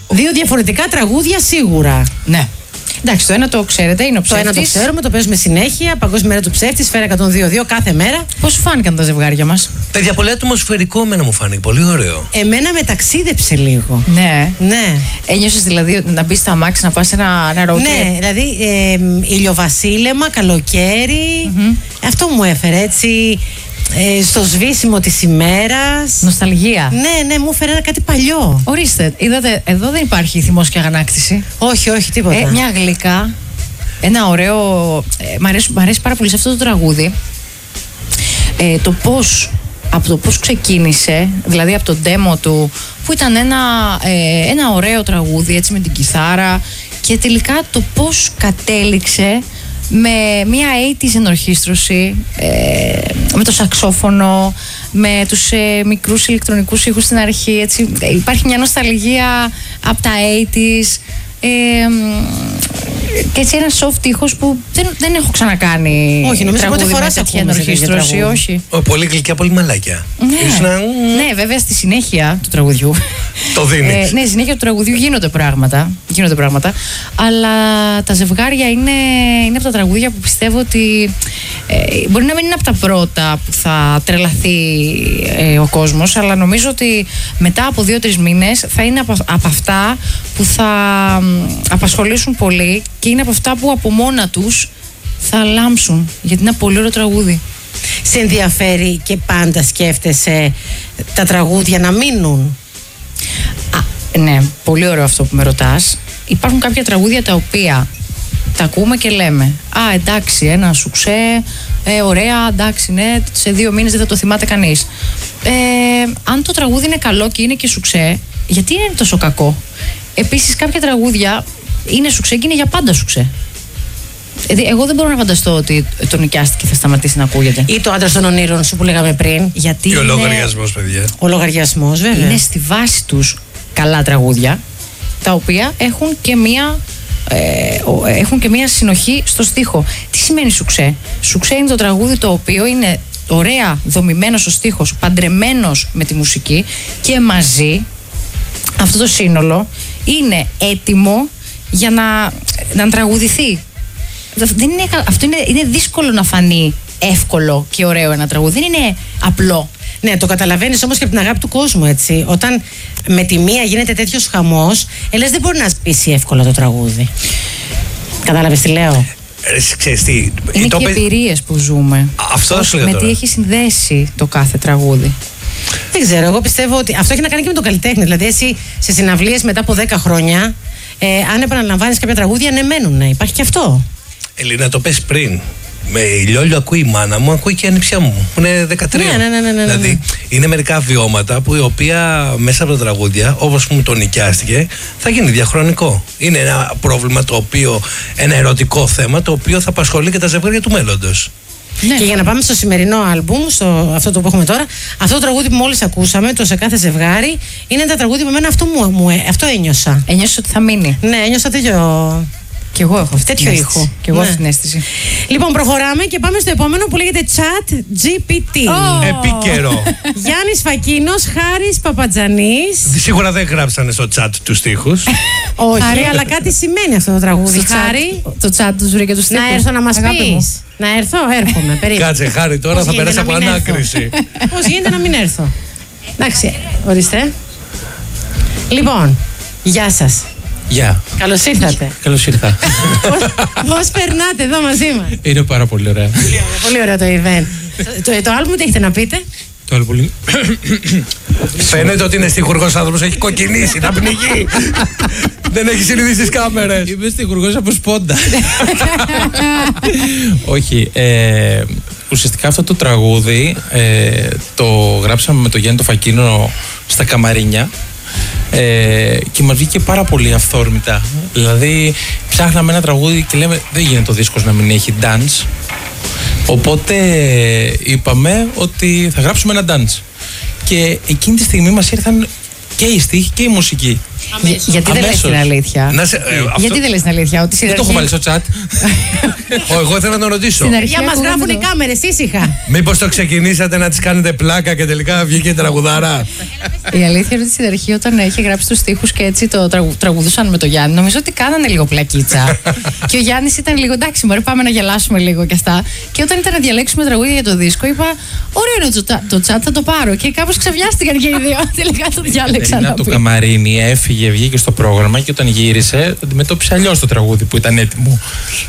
Δύο διαφορετικά τραγούδια σίγουρα. Ναι. Εντάξει, το ένα το ξέρετε, είναι ο ψεύτης. Το ένα το ξέρουμε, το παίζουμε συνέχεια. Παγκόσμια μέρα του ψεύτη, Σφαίρα 102.2 κάθε μέρα. Πώς σου φάνηκαν τα ζευγάρια μας? Παιδιά, πολύ ατμοσφαιρικό εμένα μου φάνηκε. Πολύ ωραίο. Εμένα με ταξίδεψε λίγο. Ναι. Ναι. Ένιωσες δηλαδή να μπεις στο αμάξι να πας σε ένα road trip? Ναι, δηλαδή ηλιοβασίλεμα, καλοκαίρι. Αυτό μου έφερε έτσι. Στο σβήσιμο της ημέρας. Νοσταλγία. Ναι, μου έφερε κάτι παλιό. Ορίστε, είδατε, εδώ δεν υπάρχει θυμός και αγανάκτηση. Όχι, τίποτα. Μια γλυκά, ένα ωραίο. Μ' αρέσει πάρα πολύ σε αυτό το τραγούδι από το πώς ξεκίνησε, δηλαδή από το demo του, που ήταν ένα ωραίο τραγούδι έτσι με την κιθάρα, και τελικά το πώς κατέληξε με μια 80's ενορχήστρωση, με το σαξόφωνο, με τους μικρούς ηλεκτρονικούς ήχους στην αρχή, έτσι. Υπάρχει μια νοσταλγία από τα 80's, και έτσι ένα soft ήχος που δεν έχω ξανακάνει. Όχι, νομίζω τραγούδι πρώτη φορά με τέτοια ενορχήστρωση, όχι. Πολύ γλυκιά, πολύ μαλάκια. Ναι, βέβαια στη συνέχεια του τραγουδιού. Το δίνεις. Ναι, στη συνέχεια του τραγουδιού γίνονται πράγματα. Αλλά τα ζευγάρια είναι από τα τραγούδια που πιστεύω ότι μπορεί να μην είναι από τα πρώτα που θα τρελαθεί ο κόσμος, αλλά νομίζω ότι μετά από 2-3 μήνες θα είναι από αυτά που θα απασχολήσουν πολύ, και είναι από αυτά που από μόνα τους θα λάμψουν, γιατί είναι ένα πολύ ωραίο τραγούδι. Σε ενδιαφέρει και πάντα σκέφτεσαι τα τραγούδια να μείνουν? Ναι, πολύ ωραίο αυτό που με ρωτάς. Υπάρχουν κάποια τραγούδια τα οποία τα ακούμε και λέμε εντάξει, ένα σουξέ, ωραία, εντάξει, ναι, σε 2 μήνες δεν θα το θυμάται κανείς. Αν το τραγούδι είναι καλό και είναι και σουξέ, γιατί είναι τόσο κακό? Επίσης κάποια τραγούδια είναι σουξέ και είναι για πάντα σουξέ. Εγώ δεν μπορώ να φανταστώ ότι το νοικιάστηκε θα σταματήσει να ακούγεται. Ή το Άντρας των ονείρων σου που λέγαμε πριν. Γιατί και ο λογαριασμός, παιδιά. Ο λογαριασμός, βέβαια. Είναι στη βάση τους καλά τραγούδια, τα οποία έχουν και μία συνοχή στο στίχο. Τι σημαίνει σουξέ? Σουξέ είναι το τραγούδι το οποίο είναι ωραία δομημένος ο στίχος, παντρεμένος με τη μουσική, και μαζί αυτό το σύνολο είναι έτοιμο για να τραγουδηθεί. Αυτό είναι δύσκολο να φανεί εύκολο και ωραίο ένα τραγούδι. Δεν είναι απλό. Ναι, το καταλαβαίνεις όμως και από την αγάπη του κόσμου, έτσι. Όταν με τη μία γίνεται τέτοιος χαμός, λες δεν μπορεί να σπίσει εύκολα το τραγούδι. Κατάλαβες τι λέω? Ξέρεις τι, είναι και οι εμπειρίες που ζούμε. Αυτό σου λέω με τώρα. τι έχει συνδέσει το κάθε τραγούδι. Δεν ξέρω, εγώ πιστεύω ότι αυτό έχει να κάνει και με τον καλλιτέχνη. Δηλαδή εσύ σε συναυλίες μετά από 10 χρόνια, αν επαναλαμβάνεις κάποια τραγούδια, ναι, μένουνε. Υπάρχει και αυτό. Ελίνα, το πες πριν. Με ηλιόλιο ακούει η μάνα μου, ακούει και η ανιψιά μου, που είναι 13. Ναι. Δηλαδή, είναι μερικά βιώματα που η οποία μέσα από τα τραγούδια, όπως μου το νοικιάστηκε, θα γίνει διαχρονικό. Είναι ένα πρόβλημα το οποίο, ένα ερωτικό θέμα, το οποίο θα απασχολεί και τα ζευγάρια του μέλλοντος. Ναι. Και για να πάμε στο σημερινό άλμπουμ, αυτό το που έχουμε τώρα, αυτό το τραγούδι που μόλις ακούσαμε, το Σε κάθε ζευγάρι, είναι τα τραγούδια που εμένα αυτό ένιωσα. Ένιωσα ότι θα μείνει. Ναι, ένιωσα τέτοιο. Και εγώ έχω τέτοιο ήχο. Και εγώ αυτή την αίσθηση. Λοιπόν, προχωράμε και πάμε στο επόμενο που λέγεται Chat GPT. Επίκαιρο. Γιάννης Φακίνος, Χάρης Παπατζανής. Σίγουρα δεν γράψανε στο chat τους στίχους. Όχι, αλλά κάτι σημαίνει αυτό το τραγούδι. Χάρη. Το chat τους βρήκε τους στίχους. Να έρθω να μας πεις? Να έρθω, έρχομαι. Περίμενε. Κάτσε, Χάρη, τώρα θα περάσει από ανάκριση. Πώς γίνεται να μην έρθω? Εντάξει, ορίστε. Λοιπόν, γεια σας. Γεια. Καλώς ήρθατε. Καλώς ήρθα. Πώς περνάτε εδώ μαζί μας? Είναι πάρα πολύ ωραία. Πολύ ωραίο το event. Το άλμπουμ τι έχετε να πείτε? Το άλλο πολύ. Φαίνεται ότι είναι στιχουργός άνθρωπος, έχει κοκκινήσει, να πνιγεί. Δεν έχει συνειδήσει τις κάμερες. Είμαι στιχουργός από σπόντα. Όχι. Ουσιαστικά αυτό το τραγούδι το γράψαμε με τον Γιάννη το Φακίνο στα Καμαρίνια. Και μας βγήκε πάρα πολύ αυθόρμητα. Δηλαδή ψάχναμε ένα τραγούδι και λέμε δεν γίνεται ο δίσκος να μην έχει dance. Οπότε είπαμε ότι θα γράψουμε ένα dance. Και εκείνη τη στιγμή μας ήρθαν και οι στίχοι και η μουσική. Γιατί δεν λες την αλήθεια? Γιατί δεν λες την αλήθεια? Ότι δεν το έχω βάλει στο chat. Εγώ ήθελα να τον ρωτήσω. Για μας γράφουν οι κάμερες, ήσυχα. Μήπως το ξεκινήσατε να τις κάνετε πλάκα και τελικά βγήκε τραγουδάρα? Η αλήθεια είναι ότι στην αρχή, όταν είχε γράψει τους στίχους και έτσι το τραγουδούσαν με τον Γιάννη, νομίζω ότι κάνανε λίγο πλακίτσα. Και ο Γιάννης ήταν λίγο εντάξει, μωρέ, πάμε να γελάσουμε λίγο και αυτά. Και όταν ήταν να διαλέξουμε τραγούδια για το δίσκο, είπα: ωραίο είναι το chat, θα το πάρω. Και κάπως ξαφνιάστηκαν και οι δύο. Τελικά το διάλεξαν. Το καμαρίνι έφυγε, βγήκε στο πρόγραμμα και όταν γύρισε, αντιμετώπισε αλλιώς το τραγούδι που ήταν έτοιμο.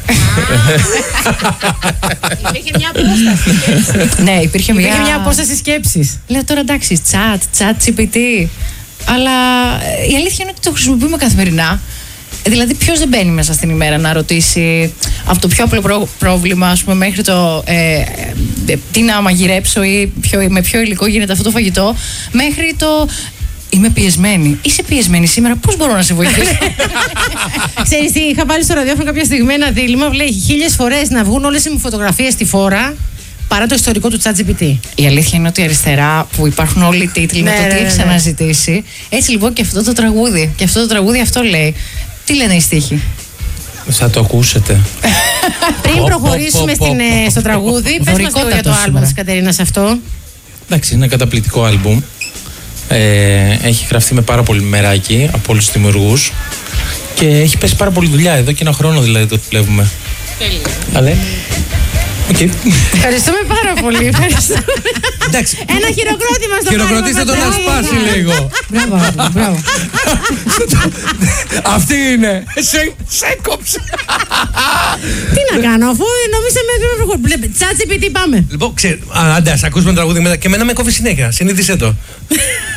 Υπήρχε μια απόσταση. Ναι, υπήρχε μια απόσταση σκέψης. Λέω τώρα εντάξει, chat, GPT. Αλλά η αλήθεια είναι ότι το χρησιμοποιούμε καθημερινά. Δηλαδή, ποιος δεν μπαίνει μέσα στην ημέρα να ρωτήσει από το πιο απλό πρόβλημα, ας πούμε, μέχρι το τι να μαγειρέψω ή με ποιο υλικό γίνεται αυτό το φαγητό, μέχρι το είμαι πιεσμένη. Είσαι πιεσμένη σήμερα, πώς μπορώ να σε βοηθήσω? Ξέρεις τι, είχα βάλει στο ραδιόφωνο κάποια στιγμή ένα δίλημμα που λέει 1000 φορές να βγουν όλες οι μου φωτογραφίες στη φόρα παρά το ιστορικό του ChatGPT. Η αλήθεια είναι ότι αριστερά που υπάρχουν όλοι οι τίτλοι με το τι έχεις αναζητήσει. Έτσι λοιπόν και αυτό το τραγούδι. Και αυτό το τραγούδι αυτό λέει. Τι λένε οι στίχοι? Θα το ακούσετε. Πριν προχωρήσουμε στο τραγούδι, πες μας λίγο για το άλμπουμ της Κατερίνας αυτό. Εντάξει, είναι ένα καταπληκτικό άλμπουμ. Έχει γραφτεί με πάρα πολύ μεράκι από όλους τους δημιουργούς και έχει πέσει πάρα πολύ δουλειά. Εδώ και ένα χρόνο δηλαδή το δουλεύουμε. Τέλεια. Okay. Ευχαριστούμε πάρα πολύ. Ένα χειροκρότημα στο χειροκροτήστε τον να σπάσει λίγο. Μπράβο. Αυτή είναι. Σε κόψε. Τι να κάνω, αφού νομίζαμε. ChatGPT πάμε. Λοιπόν, άντε, ας ακούσουμε τραγούδι μετά. Και εμένα με κόβει συνέχεια. Συνήθισε το.